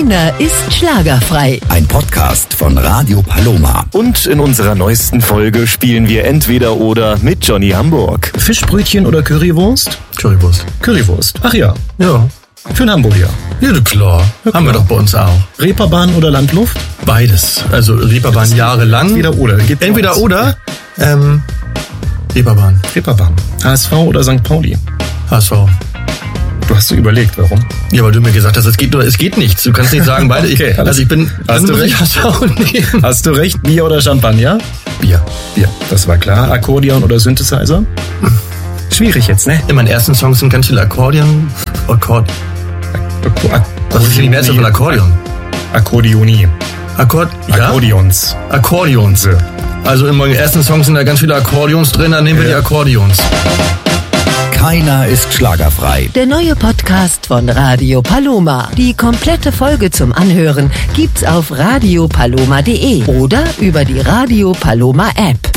Keiner ist schlagerfrei. Ein Podcast von Radio Paloma. Und in unserer neuesten Folge spielen wir Entweder oder mit Johnny Hamburg. Fischbrötchen oder Currywurst? Currywurst. Currywurst. Ach ja. Ja. Für einen Hamburger. Ja, klar. Haben wir doch bei uns auch. Reeperbahn oder Landluft? Beides. Also Reeperbahn jahrelang. Entweder oder. Entweder oder. Reeperbahn. Reeperbahn. HSV oder St. Pauli? HSV. Du hast dir überlegt, warum? Ja, weil du mir gesagt hast, es geht nichts. Du kannst nicht sagen beide. Okay, ich bin. Hast du recht? Hast du recht? Bier oder Champagner? Bier. Bier. Das war klar. Akkordeon oder Synthesizer? Schwierig jetzt, ne? In meinen ersten Songs sind ganz viele Akkordeon. Was ist die Mehrzahl von Akkordeon? Akkordeonie. Ja? Akkordeons. Akkordeons. Also in meinen ersten Songs sind da ganz viele Akkordeons drin, dann nehmen wir die Akkordeons. Keiner ist schlagerfrei. Der neue Podcast von Radio Paloma. Die komplette Folge zum Anhören gibt's auf radiopaloma.de oder über die Radio Paloma App.